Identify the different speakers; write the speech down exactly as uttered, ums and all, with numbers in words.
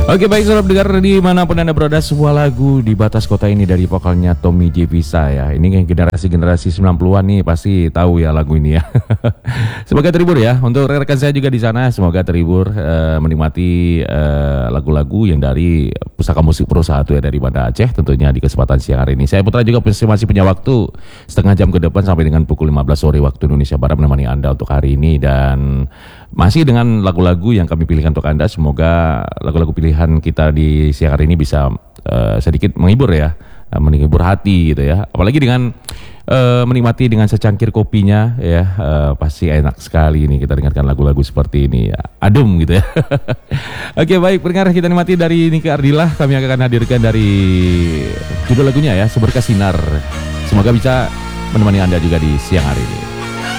Speaker 1: Oke, baik saudara pendengar dimanapun Anda berada, sebuah lagu di batas kota ini dari vokalnya Tommy J. Visa ya. Ini yang generasi-generasi sembilan puluhan nih pasti tahu ya lagu ini ya. Semoga terhibur ya. Untuk rekan saya juga di sana, semoga terhibur uh, menikmati uh, lagu-lagu yang dari Pusaka Musik Pro satu ya dari Banda Aceh tentunya di kesempatan siang hari ini. Saya Putra juga masih punya waktu setengah jam ke depan sampai dengan pukul lima belas sore waktu Indonesia Barat menemani Anda untuk hari ini, dan masih dengan lagu-lagu yang kami pilihkan untuk Anda. Semoga lagu-lagu pilihan kita di siang hari ini bisa uh, sedikit menghibur ya, uh, menghibur hati gitu ya. Apalagi dengan uh, menikmati dengan secangkir kopinya ya, uh, pasti enak sekali ini kita dengarkan lagu-lagu seperti ini ya, adem gitu ya. Oke, baik pendengar, kita nikmati dari Nike Ardila. Kami akan hadirkan dari judul lagunya ya, Seberkas Sinar. Semoga bisa menemani Anda juga di siang hari ini.